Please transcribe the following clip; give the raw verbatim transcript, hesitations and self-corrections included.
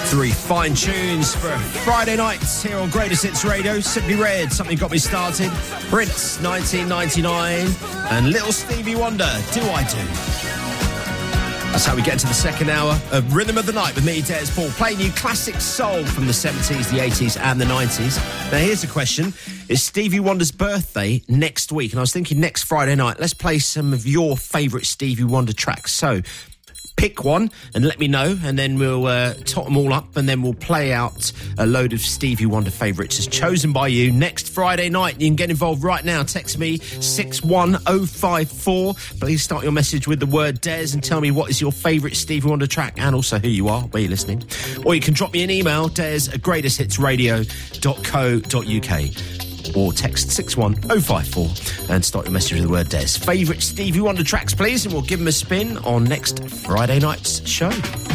Three fine tunes for Friday nights here on Greatest Hits Radio. Simply Red, Something Got Me Started. Prince, nineteen ninety-nine. And Little Stevie Wonder, Do I Do? That's how we get into the second hour of Rhythm of the Night with me, Des Paul, playing you classic soul from the seventies, the eighties and the nineties. Now, here's a question. It's Stevie Wonder's birthday next week, and I was thinking next Friday night, let's play some of your favourite Stevie Wonder tracks. So, pick one and let me know, and then we'll uh, tot them all up, and then we'll play out a load of Stevie Wonder favourites as chosen by you next Friday night. You can get involved right now. Text me six one oh five four. Please start your message with the word Des and tell me what is your favourite Stevie Wonder track and also who you are, where you're listening. Or you can drop me an email, des at greatest hits radio dot co dot uk. Or text six one oh five four and start your message with the word Des. Favourite Stevie Wonder tracks, please, and we'll give them a spin on next Friday night's show.